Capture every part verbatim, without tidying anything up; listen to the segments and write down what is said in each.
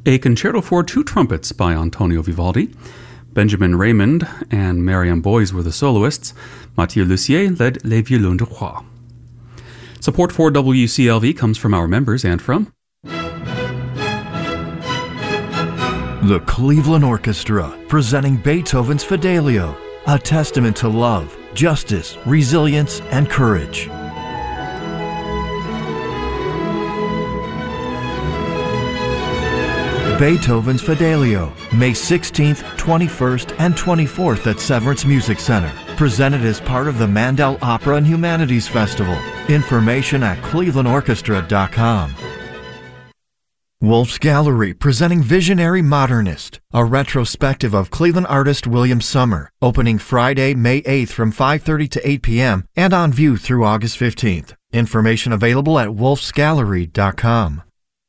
a concerto for two trumpets by Antonio Vivaldi. Benjamin Raymond and Mariam Boyes were the soloists. Mathieu Lussier led Les Violons de Roi. Support for W C L V comes from our members and from the Cleveland Orchestra, presenting Beethoven's Fidelio, a testament to love, justice, resilience, and courage. Beethoven's Fidelio, May sixteenth, twenty-first, and twenty-fourth at Severance Music Center. Presented as part of the Mandel Opera and Humanities Festival. Information at cleveland orchestra dot com. Wolf's Gallery, presenting Visionary Modernist, a retrospective of Cleveland artist William Summer, opening Friday, May eighth from five thirty to eight p.m. and on view through August fifteenth. Information available at wolfs gallery dot com.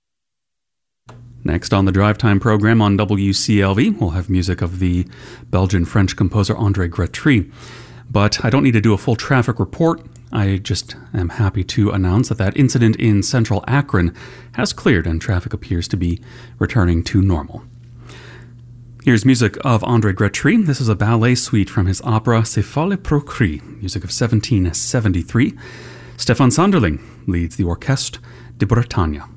Next on the Drive Time program on W C L V, we'll have music of the Belgian-French composer André Gretry. But I don't need to do a full traffic report. I just am happy to announce that that incident in central Akron has cleared and traffic appears to be returning to normal. Here's music of André Gretry. This is a ballet suite from his opera C'est folle procris, music of seventeen seventy-three. Stefan Sanderling leads the Orchestre de Bretagne.